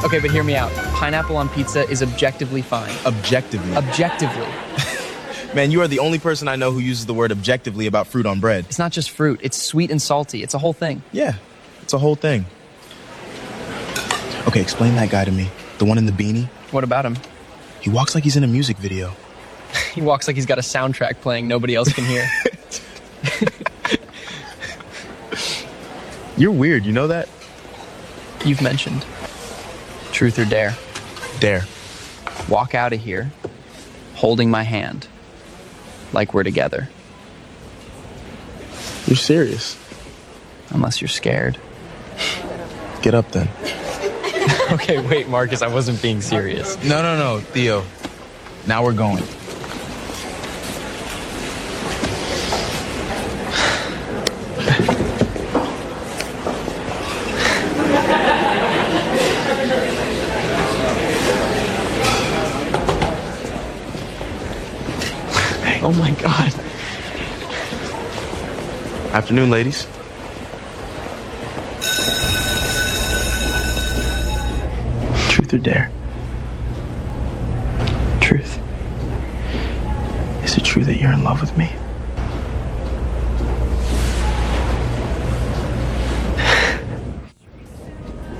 Okay, but hear me out. Pineapple on pizza is objectively fine. Objectively. Objectively. Man, you are the only person I know who uses the word objectively about fruit on bread. It's not just fruit. It's sweet and salty. It's a whole thing. Yeah, it's a whole thing. Okay, explain that guy to me. The one in the beanie. What about him? He walks like he's in a music video. He walks like he's got a soundtrack playing nobody else can hear. You're weird, you know that? You've mentioned. Truth or dare? Dare. Walk out of here, holding my hand, like we're together. You're serious? Unless you're scared. Get up then. Okay, wait, Marcus, I wasn't being serious. No, Theo. Now we're going. Oh my God. Afternoon, ladies. Truth or dare? Truth. Is it true that you're in love with me?